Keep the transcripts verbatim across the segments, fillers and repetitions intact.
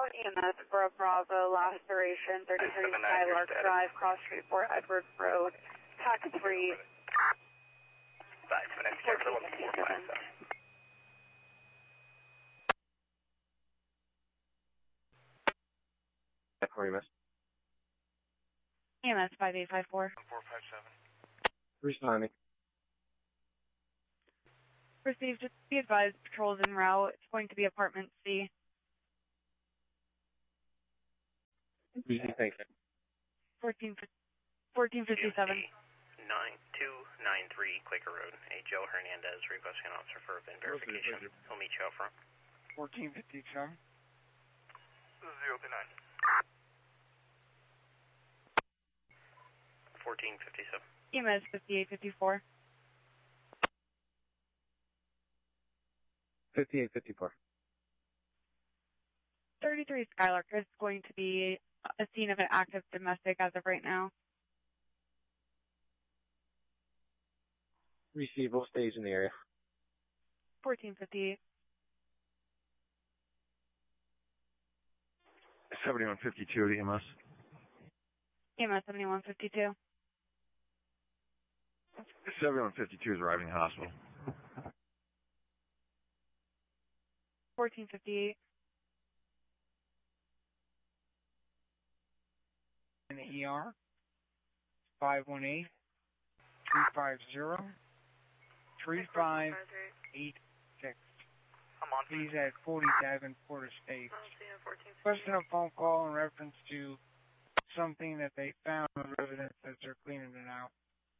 E M S for Bravo, laceration, thirty-three Skylark Drive, Cross Street four, Edward Road, tax three. Five minutes, fourteen fifty-seven. How are you, miss? E M S five eight five four. four five seven. Responding. Received, just be advised, patrols en route. It's going to be apartment C. Thank you. fourteen fifty-seven. nine two nine three Quaker Road. A Joe Hernandez requesting an officer for VIN verification. He'll meet you out front. fourteen fifty-seven. zero two nine. fourteen fifty-seven. E M S fifty-eight fifty-four. fifty-eight fifty-four. thirty-three Skylark is going to be a scene of an active domestic as of right now. Receive, we'll stage in the area. fourteen fifty-eight. seventy-one fifty-two E M S. E M S seventy-one fifty-two. seventy-one fifty-two is arriving at the hospital. fourteen fifty-eight. In the E R, five one eight, three five zero, three five eight six. I'm on. He's at forty-seven Porter State. Question a phone call in reference to something that they found in the residence as they're cleaning it out.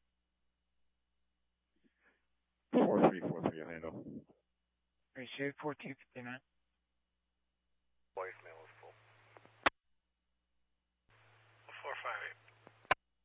four three four three, Orlando. Appreciate fourteen fifty-nine. Voicemail.